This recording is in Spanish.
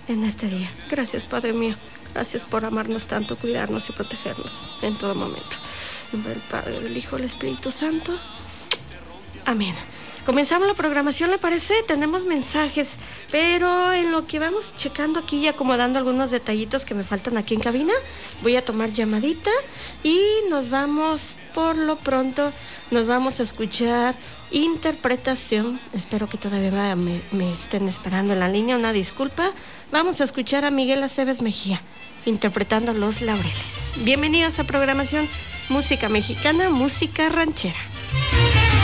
en este día. Gracias, Padre mío. Gracias por amarnos tanto, cuidarnos y protegernos en todo momento. En nombre del Padre, del Hijo, del Espíritu Santo. Amén. Comenzamos la programación, ¿le parece? Tenemos mensajes, pero en lo que vamos checando aquí y acomodando algunos detallitos que me faltan aquí en cabina, voy a tomar llamadita y nos vamos, por lo pronto, nos vamos a escuchar interpretación. Espero que todavía me estén esperando en la línea, una disculpa. Vamos a escuchar a Miguel Aceves Mejía interpretando Los Laureles. Bienvenidos a programación Música Mexicana, Música Ranchera.